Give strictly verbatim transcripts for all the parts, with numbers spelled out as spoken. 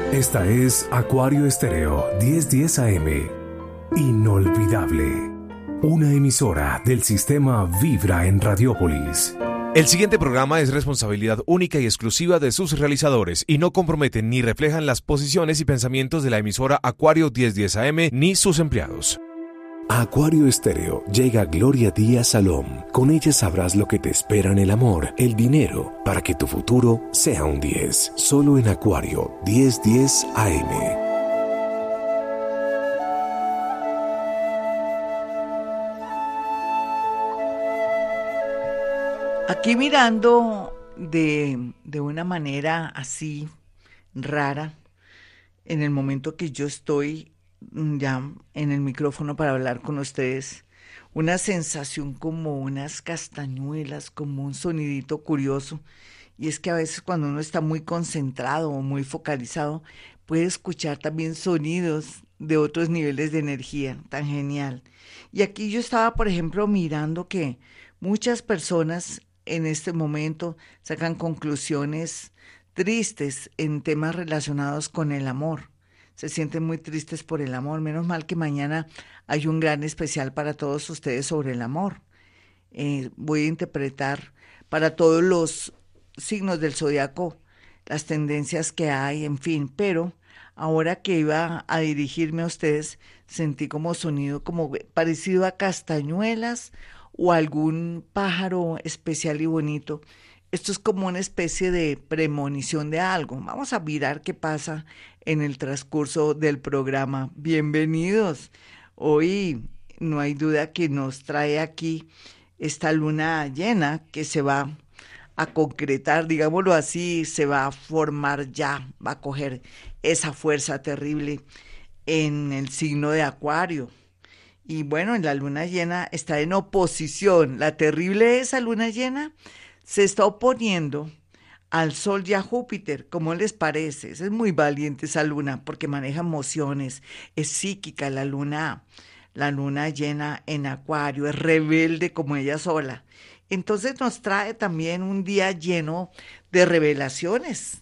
Esta es Acuario Estéreo diez diez A M. Inolvidable. Una emisora del sistema Vibra en Radiópolis. El siguiente programa es responsabilidad única y exclusiva de sus realizadores y no comprometen ni reflejan las posiciones y pensamientos de la emisora Acuario diez diez A M ni sus empleados. A Acuario Estéreo llega Gloria Díaz Salom. Con ella sabrás lo que te espera en el amor, el dinero, para que tu futuro sea un diez. Solo en Acuario diez diez A M. Aquí mirando de, de una manera así rara, en el momento que yo estoy ya en el micrófono para hablar con ustedes, una sensación como unas castañuelas, como un sonidito curioso. Y es que a veces cuando uno está muy concentrado o muy focalizado, puede escuchar también sonidos de otros niveles de energía, tan genial. Y aquí yo estaba, por ejemplo, mirando que muchas personas en este momento sacan conclusiones tristes en temas relacionados con el amor. Se sienten muy tristes por el amor. Menos mal que mañana hay un gran especial para todos ustedes sobre el amor. Eh, voy a interpretar para todos los signos del zodiaco las tendencias que hay, en fin, pero ahora que iba a dirigirme a ustedes, sentí como sonido como parecido a castañuelas o algún pájaro especial y bonito. Esto es como una especie de premonición de algo. Vamos a mirar qué pasa en el transcurso del programa. Bienvenidos. Hoy no hay duda que nos trae aquí esta luna llena que se va a concretar, digámoslo así, se va a formar ya, va a coger esa fuerza terrible en el signo de Acuario. Y bueno, en la luna llena está en oposición. La terrible esa luna llena se está oponiendo al Sol y a Júpiter. ¿Cómo les parece? Es muy valiente esa luna porque maneja emociones, es psíquica la luna, la luna llena en Acuario, es rebelde como ella sola. Entonces nos trae también un día lleno de revelaciones,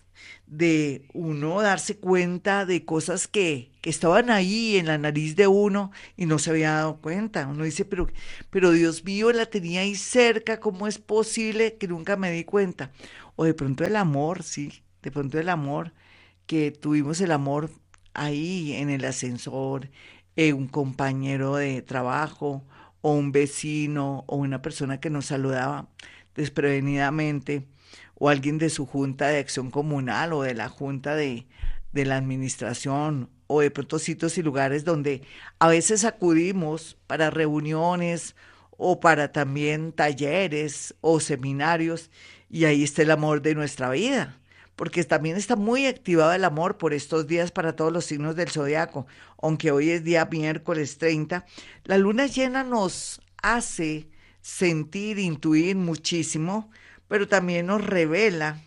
de uno darse cuenta de cosas que, que estaban ahí en la nariz de uno y no se había dado cuenta. Uno dice, pero, pero Dios mío, la tenía ahí cerca, ¿cómo es posible que nunca me di cuenta? O de pronto el amor, sí, de pronto el amor, que tuvimos el amor ahí en el ascensor, eh, un compañero de trabajo, o un vecino, o una persona que nos saludaba desprevenidamente, o alguien de su junta de acción comunal o de la junta de, de la administración, o de pronto sitios y lugares donde a veces acudimos para reuniones o para también talleres o seminarios, y ahí está el amor de nuestra vida, porque también está muy activado el amor por estos días para todos los signos del zodiaco, aunque hoy es día miércoles treinta, la luna llena nos hace sentir, intuir muchísimo, pero también nos revela,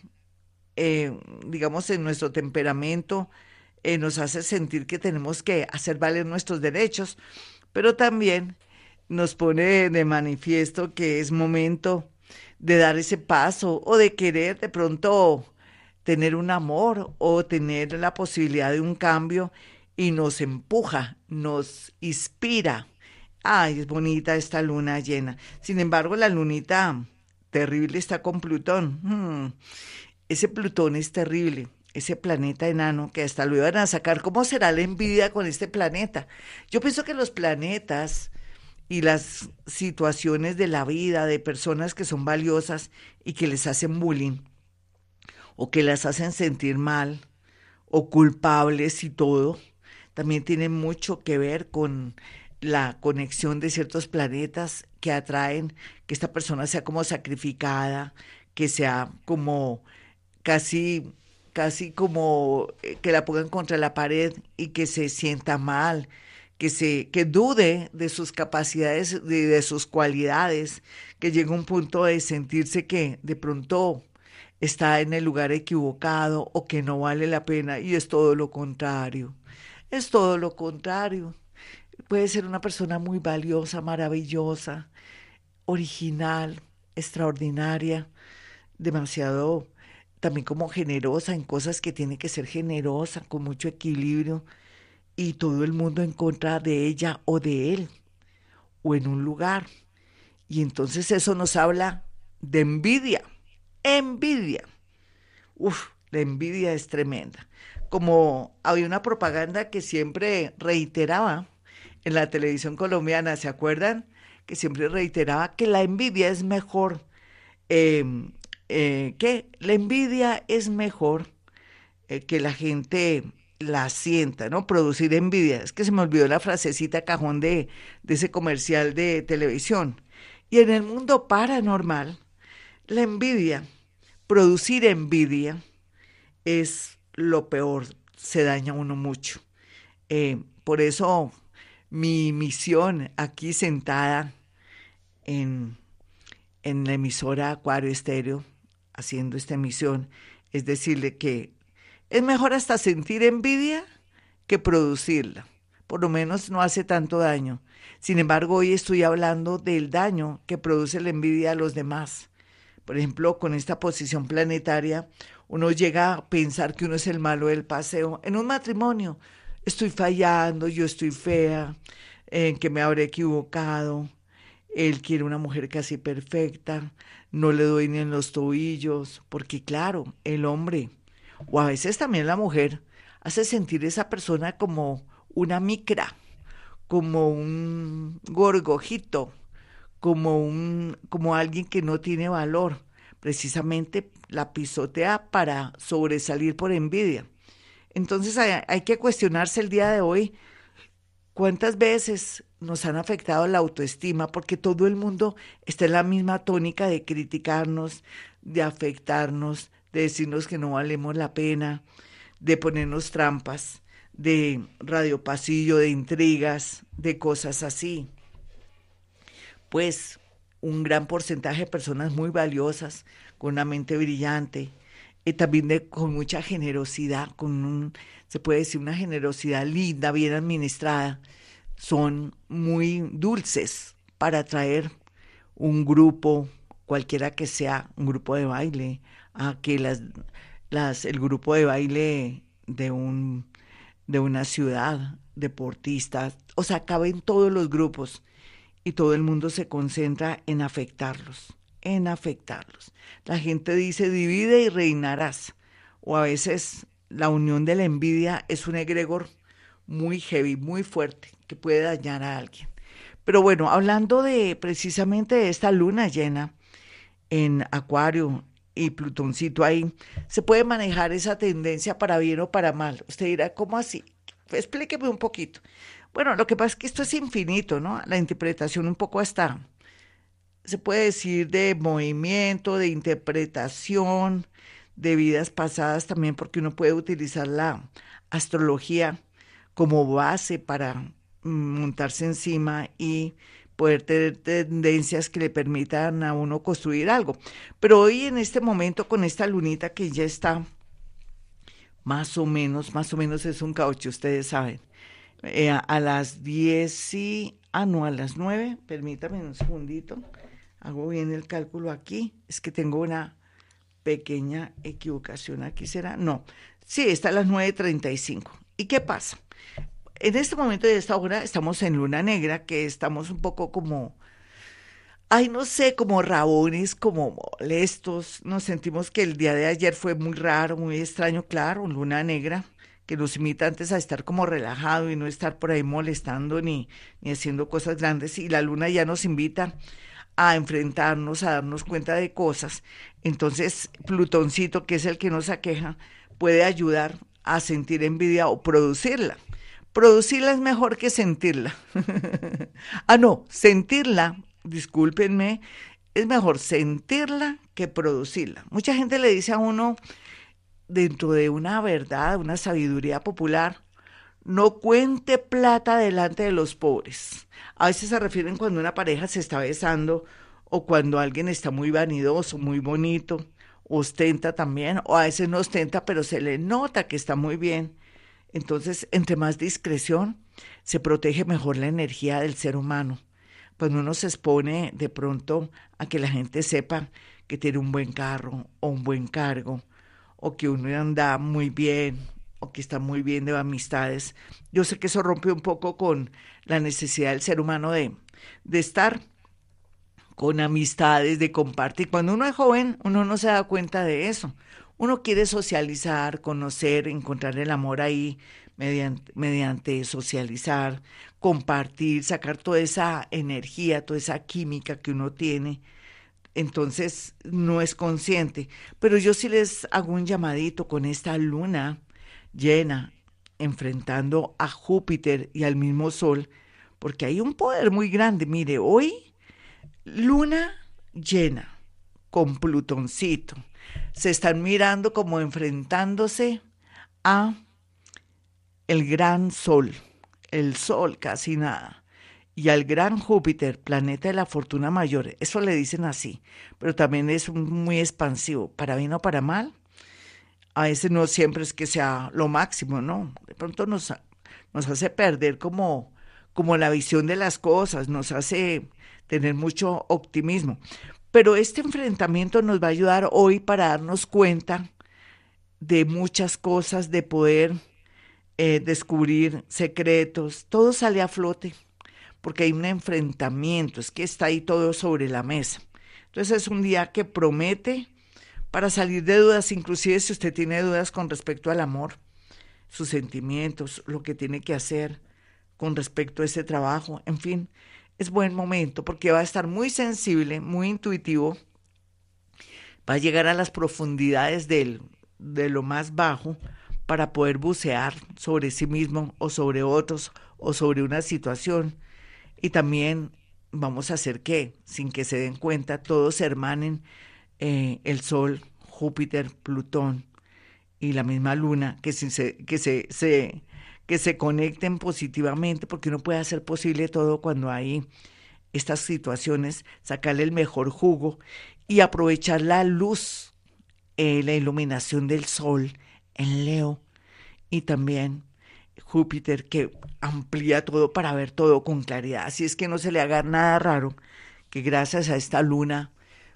eh, digamos, en nuestro temperamento, eh, nos hace sentir que tenemos que hacer valer nuestros derechos, pero también nos pone de manifiesto que es momento de dar ese paso o de querer de pronto tener un amor o tener la posibilidad de un cambio y nos empuja, nos inspira. Ay, es bonita esta luna llena. Sin embargo, la lunita terrible está con Plutón. Hmm. Ese Plutón es terrible, ese planeta enano que hasta lo iban a sacar. ¿Cómo será la envidia con este planeta? Yo pienso que los planetas y las situaciones de la vida de personas que son valiosas y que les hacen bullying o que las hacen sentir mal o culpables y todo, también tienen mucho que ver con la conexión de ciertos planetas que atraen que esta persona sea como sacrificada, que sea como casi, casi como eh, que la pongan contra la pared y que se sienta mal, que se, que dude de sus capacidades, de, de sus cualidades, que llegue a un punto de sentirse que de pronto está en el lugar equivocado o que no vale la pena, y es todo lo contrario. Es todo lo contrario. Puede ser una persona muy valiosa, maravillosa, original, extraordinaria, demasiado también como generosa en cosas que tiene que ser generosa, con mucho equilibrio, y todo el mundo en contra de ella o de él, o en un lugar. Y entonces eso nos habla de envidia, envidia. Uf, la envidia es tremenda. Como había una propaganda que siempre reiteraba en la televisión colombiana, ¿se acuerdan? Que siempre reiteraba que la envidia es mejor. Eh, eh, que la envidia es mejor eh, que la gente la sienta, ¿no? Producir envidia. Es que se me olvidó la frasecita cajón de, de ese comercial de televisión. Y en el mundo paranormal, la envidia, producir envidia, es lo peor, se daña uno mucho. Eh, por eso mi misión aquí sentada en, en la emisora Acuario Estéreo, haciendo esta emisión, es decirle que es mejor hasta sentir envidia que producirla. Por lo menos no hace tanto daño. Sin embargo, hoy estoy hablando del daño que produce la envidia a los demás. Por ejemplo, con esta posición planetaria, uno llega a pensar que uno es el malo del paseo. En un matrimonio, estoy fallando, yo estoy fea, en que me habré equivocado. Él quiere una mujer casi perfecta, no le doy ni en los tobillos, porque claro, el hombre, o a veces también la mujer, hace sentir a esa persona como una micra, como un gorgojito, como un, como alguien que no tiene valor. Precisamente la pisotea para sobresalir por envidia. Entonces hay, hay que cuestionarse el día de hoy cuántas veces nos han afectado la autoestima, porque todo el mundo está en la misma tónica de criticarnos, de afectarnos, de decirnos que no valemos la pena, de ponernos trampas, de radiopasillo, de intrigas, de cosas así. Pues un gran porcentaje de personas muy valiosas, con una mente brillante, y también de, con mucha generosidad, con un, se puede decir una generosidad linda, bien administrada, son muy dulces para atraer un grupo, cualquiera que sea, un grupo de baile, a que las, las, el grupo de baile de, un, de una ciudad, deportistas, o sea, caben todos los grupos y todo el mundo se concentra en afectarlos, en afectarlos. La gente dice, divide y reinarás, o a veces la unión de la envidia es un egregor muy heavy, muy fuerte, que puede dañar a alguien. Pero bueno, hablando de precisamente de esta luna llena en Acuario y Plutoncito ahí, se puede manejar esa tendencia para bien o para mal. Usted dirá, ¿cómo así? Explíqueme un poquito. Bueno, lo que pasa es que esto es infinito, ¿no? La interpretación un poco hasta, se puede decir de movimiento, de interpretación, de vidas pasadas también, porque uno puede utilizar la astrología como base para montarse encima y poder tener tendencias que le permitan a uno construir algo. Pero hoy en este momento con esta lunita que ya está más o menos, más o menos es un caucho, ustedes saben, eh, a, a las diez y, ah no, a las nueve, permítame un segundito, hago bien el cálculo aquí, es que tengo una pequeña equivocación aquí, ¿será? No, sí, está a las nueve treinta y cinco. ¿Y qué pasa? En este momento de esta hora estamos en luna negra, que estamos un poco como, ay, no sé, como rabones, como molestos. Nos sentimos que el día de ayer fue muy raro, muy extraño, claro, luna negra, que nos invita antes a estar como relajado y no estar por ahí molestando ni, ni haciendo cosas grandes. Y la luna ya nos invita a enfrentarnos, a darnos cuenta de cosas. Entonces, Plutoncito, que es el que nos aqueja, puede ayudar a sentir envidia o producirla. Producirla es mejor que sentirla. ah, no, sentirla, discúlpenme, es mejor sentirla que producirla. Mucha gente le dice a uno, dentro de una verdad, una sabiduría popular, no cuente plata delante de los pobres. A veces se refieren cuando una pareja se está besando o cuando alguien está muy vanidoso, muy bonito, ostenta también, o a veces no ostenta, pero se le nota que está muy bien. Entonces, entre más discreción, se protege mejor la energía del ser humano. Cuando uno se expone de pronto a que la gente sepa que tiene un buen carro o un buen cargo o que uno anda muy bien, o que está muy bien de amistades. Yo sé que eso rompe un poco con la necesidad del ser humano de, de estar con amistades, de compartir. Cuando uno es joven, uno no se da cuenta de eso. Uno quiere socializar, conocer, encontrar el amor ahí mediante, mediante socializar, compartir, sacar toda esa energía, toda esa química que uno tiene. Entonces no es consciente. Pero yo sí les hago un llamadito con esta luna llena, enfrentando a Júpiter y al mismo Sol, porque hay un poder muy grande. Mire, hoy luna llena con Plutoncito. Se están mirando como enfrentándose a el gran Sol, el Sol casi nada, y al gran Júpiter, planeta de la fortuna mayor. Eso le dicen así, pero también es muy expansivo, para bien o para mal. A veces no siempre es que sea lo máximo, ¿no? De pronto nos, nos hace perder como, como la visión de las cosas, nos hace tener mucho optimismo. Pero este enfrentamiento nos va a ayudar hoy para darnos cuenta de muchas cosas, de poder eh, descubrir secretos. Todo sale a flote porque hay un enfrentamiento, es que está ahí todo sobre la mesa. Entonces es un día que promete para salir de dudas, inclusive si usted tiene dudas con respecto al amor, sus sentimientos, lo que tiene que hacer con respecto a ese trabajo, en fin. Es buen momento porque va a estar muy sensible, muy intuitivo, va a llegar a las profundidades del, de lo más bajo para poder bucear sobre sí mismo o sobre otros o sobre una situación. Y también vamos a hacer que, sin que se den cuenta, todos se hermanen eh, el Sol, Júpiter, Plutón y la misma Luna, que, se, que se... se que se conecten positivamente, porque uno puede hacer posible todo cuando hay estas situaciones, sacarle el mejor jugo y aprovechar la luz, eh, la iluminación del Sol en Leo y también Júpiter, que amplía todo para ver todo con claridad. Así es que no se le haga nada raro que gracias a esta luna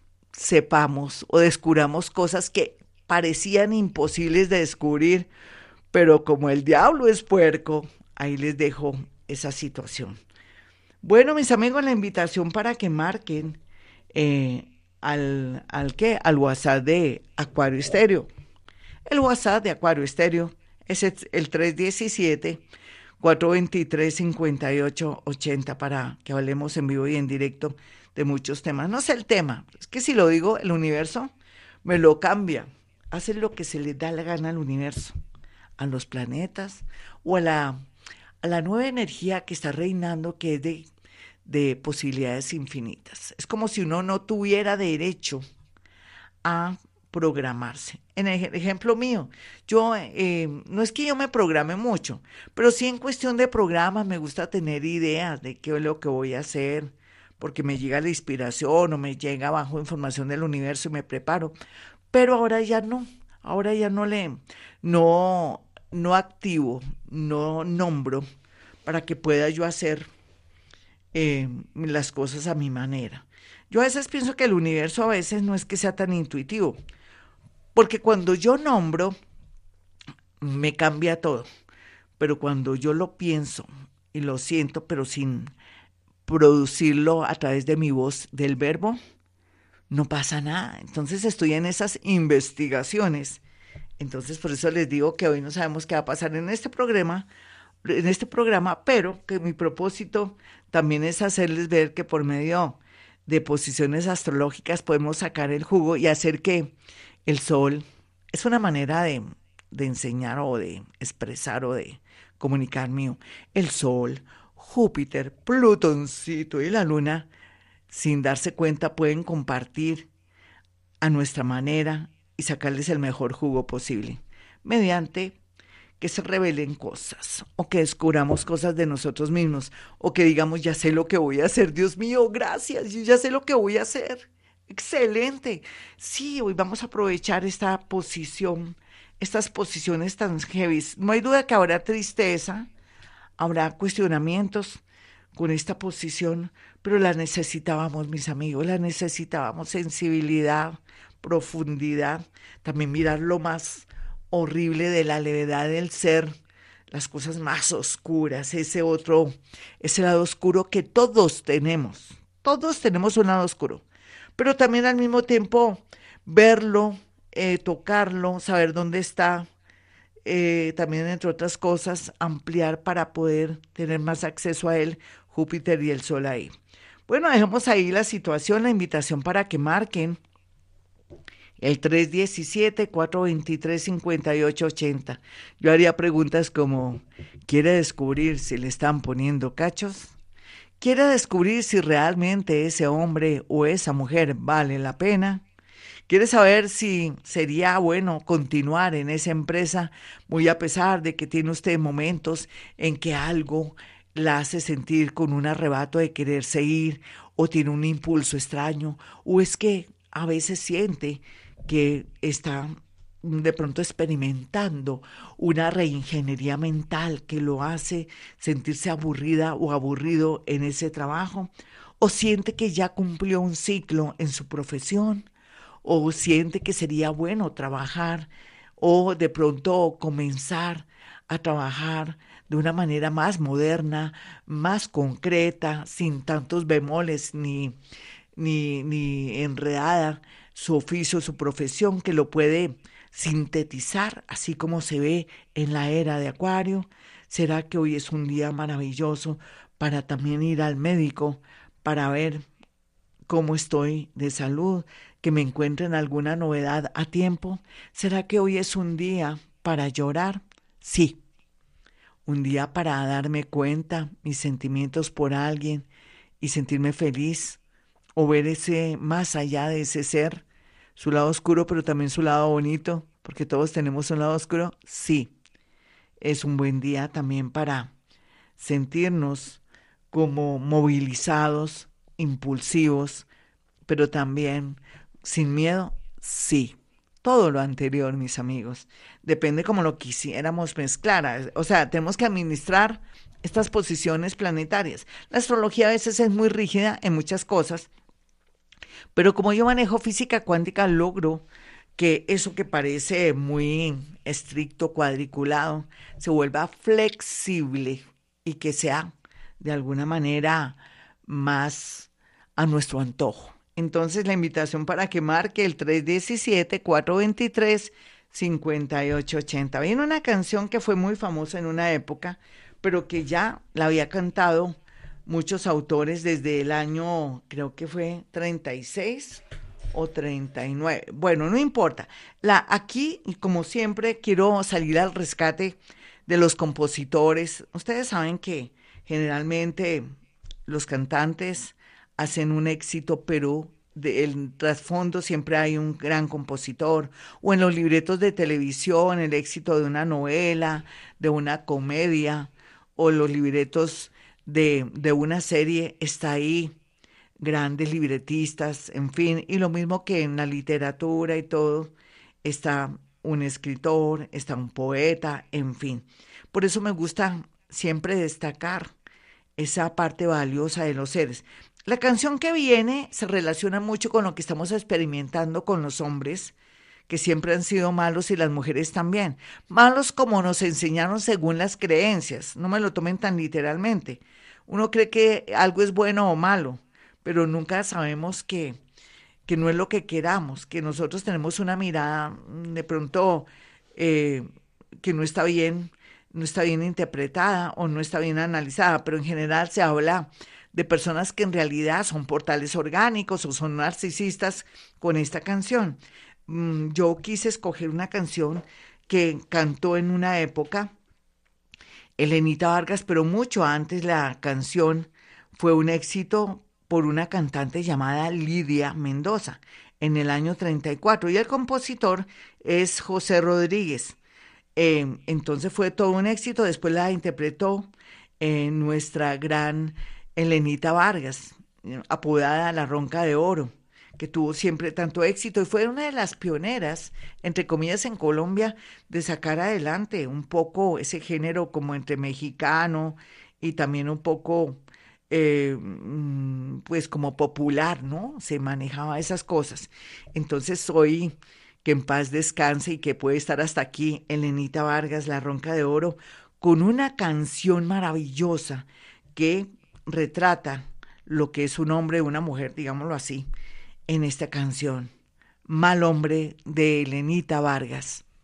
sepamos o descubramos cosas que parecían imposibles de descubrir, pero como el diablo es puerco, ahí les dejo esa situación. Bueno, mis amigos, la invitación para que marquen eh, al, ¿al qué? Al WhatsApp de Acuario Estéreo. El WhatsApp de Acuario Estéreo es el tres diecisiete, cuatro veintitrés, cincuenta y ocho ochenta para que hablemos en vivo y en directo de muchos temas. No sé el tema, es que si lo digo, el universo me lo cambia. Hace lo que se le da la gana al universo, a los planetas o a la, a la nueva energía que está reinando, que es de, de posibilidades infinitas. Es como si uno no tuviera derecho a programarse. En el ejemplo mío, yo eh, no es que yo me programe mucho, pero sí en cuestión de programas me gusta tener ideas de qué es lo que voy a hacer, porque me llega la inspiración o me llega bajo información del universo y me preparo. Pero ahora ya no, ahora ya no le, no, no activo, no nombro para que pueda yo hacer eh, las cosas a mi manera. Yo a veces pienso que el universo a veces no es que sea tan intuitivo, porque cuando yo nombro, me cambia todo, pero cuando yo lo pienso y lo siento, pero sin producirlo a través de mi voz, del verbo, no pasa nada. Entonces estoy en esas investigaciones. Entonces por eso les digo que hoy no sabemos qué va a pasar en este programa, en este programa, pero que mi propósito también es hacerles ver que por medio de posiciones astrológicas podemos sacar el jugo y hacer que el Sol es una manera de, de enseñar o de expresar o de comunicar mío. El Sol, Júpiter, Plutoncito y la Luna, sin darse cuenta, pueden compartir a nuestra manera y sacarles el mejor jugo posible, mediante que se revelen cosas, o que descubramos cosas de nosotros mismos, o que digamos, ya sé lo que voy a hacer, Dios mío, gracias, yo ya sé lo que voy a hacer. Excelente. Sí, hoy vamos a aprovechar esta posición, estas posiciones tan heavy. No hay duda que habrá tristeza, habrá cuestionamientos con esta posición, pero la necesitábamos, mis amigos, la necesitábamos, sensibilidad, profundidad, también mirar lo más horrible de la levedad del ser, las cosas más oscuras, ese otro, ese lado oscuro que todos tenemos, todos tenemos un lado oscuro, pero también al mismo tiempo verlo, eh, tocarlo, saber dónde está, eh, también entre otras cosas, ampliar para poder tener más acceso a él, Júpiter y el Sol ahí. Bueno, dejemos ahí la situación, la invitación para que marquen el tres uno siete, cuatro dos tres, cinco ocho ocho cero. Yo haría preguntas como, ¿quiere descubrir si le están poniendo cachos? ¿Quiere descubrir si realmente ese hombre o esa mujer vale la pena? ¿Quiere saber si sería bueno continuar en esa empresa muy a pesar de que tiene usted momentos en que algo la hace sentir con un arrebato de quererse ir o tiene un impulso extraño o es que a veces siente que está de pronto experimentando una reingeniería mental que lo hace sentirse aburrida o aburrido en ese trabajo, o siente que ya cumplió un ciclo en su profesión, o siente que sería bueno trabajar, o de pronto comenzar a trabajar de una manera más moderna, más concreta, sin tantos bemoles ni, ni, ni enredada, su oficio, su profesión, que lo puede sintetizar, así como se ve en la era de Acuario. ¿Será que hoy es un día maravilloso para también ir al médico para ver cómo estoy de salud, que me encuentren alguna novedad a tiempo? ¿Será que hoy es un día para llorar? Sí, un día para darme cuenta mis sentimientos por alguien y sentirme feliz, o ver ese más allá de ese ser, su lado oscuro, pero también su lado bonito, porque todos tenemos un lado oscuro. Sí, es un buen día también para sentirnos como movilizados, impulsivos, pero también sin miedo. Sí, todo lo anterior, mis amigos, depende como lo quisiéramos mezclar, o sea, tenemos que administrar estas posiciones planetarias. La astrología a veces es muy rígida en muchas cosas, pero como yo manejo física cuántica, logro que eso que parece muy estricto, cuadriculado, se vuelva flexible y que sea de alguna manera más a nuestro antojo. Entonces la invitación para que marque el tres uno siete, cuatro dos tres, cinco ocho ocho cero. Viene una canción que fue muy famosa en una época, pero que ya la había cantado muchos autores desde el año, creo que fue treinta y seis o treinta y nueve. Bueno, no importa. La, aquí, como siempre, quiero salir al rescate de los compositores. Ustedes saben que generalmente los cantantes hacen un éxito, pero del trasfondo siempre hay un gran compositor, o en los libretos de televisión, el éxito de una novela, de una comedia, o los libretos de, de una serie, está ahí, grandes libretistas, en fin, y lo mismo que en la literatura y todo, está un escritor, está un poeta, en fin. Por eso me gusta siempre destacar esa parte valiosa de los seres. La canción que viene se relaciona mucho con lo que estamos experimentando con los hombres, que siempre han sido malos, y las mujeres también. Malos como nos enseñaron según las creencias, no me lo tomen tan literalmente. Uno cree que algo es bueno o malo, pero nunca sabemos que, que no es lo que queramos, que nosotros tenemos una mirada de pronto eh, que no está bien, no está bien interpretada o no está bien analizada, pero en general se habla de personas que en realidad son portales orgánicos o son narcisistas con esta canción. Yo quise escoger una canción que cantó en una época Elenita Vargas, pero mucho antes. La canción fue un éxito por una cantante llamada Lidia Mendoza en el año treinta y cuatro, y el compositor es José Rodríguez. Eh, entonces fue todo un éxito. Después la interpretó eh, nuestra gran Elenita Vargas, apodada La Ronca de Oro, que tuvo siempre tanto éxito y fue una de las pioneras, entre comillas, en Colombia, de sacar adelante un poco ese género como entre mexicano y también un poco eh, mm, pues como popular, ¿no? Se manejaba esas cosas. Entonces hoy, que en paz descanse y que puede estar hasta aquí, Elenita Vargas, La Ronca de Oro, con una canción maravillosa que retrata lo que es un hombre o una mujer, digámoslo así, en esta canción. Mal hombre de Elenita Vargas.